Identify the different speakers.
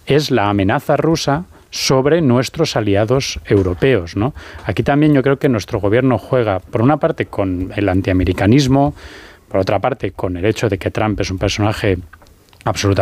Speaker 1: es la amenaza rusa sobre nuestros aliados europeos, ¿no? Aquí también yo creo que nuestro gobierno juega, por una parte, con el antiamericanismo, por otra parte, con el hecho de que Trump es un personaje absolutamente